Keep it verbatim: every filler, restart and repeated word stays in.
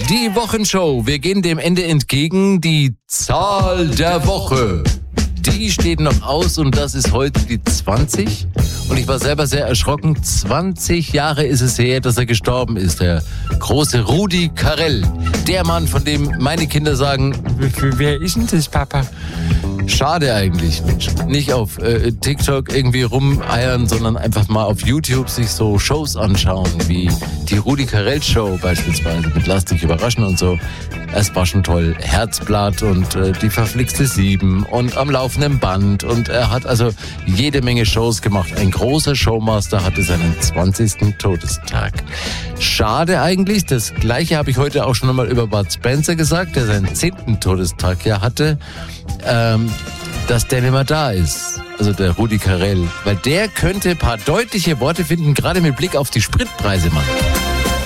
Die Wochenshow. Wir gehen dem Ende entgegen. Die Zahl der Woche. Die steht noch aus und das ist heute die zwanzig. Und ich war selber sehr erschrocken. zwanzig Jahre ist es her, dass er gestorben ist. Der große Rudi Carrell. Der Mann, von dem meine Kinder sagen, wer ist denn das, Papa? Schade eigentlich, Mensch. Nicht auf äh, TikTok irgendwie rumeiern, sondern einfach mal auf YouTube sich so Shows anschauen, wie die Rudi Carrell Show beispielsweise mit Lass dich überraschen und so. Es war schon toll. Herzblatt und äh, die verflixte Sieben und am laufenden Band. Und er hat also jede Menge Shows gemacht. Ein großer Showmaster hatte seinen zwanzigsten Todestag. Schade eigentlich. Das Gleiche habe ich heute auch schon einmal über Bud Spencer gesagt, der seinen zehnten Todestag ja hatte. Ähm, dass der nicht mehr da ist. Also der Rudi Carrell. Weil der könnte ein paar deutliche Worte finden, gerade mit Blick auf die Spritpreise, Mann.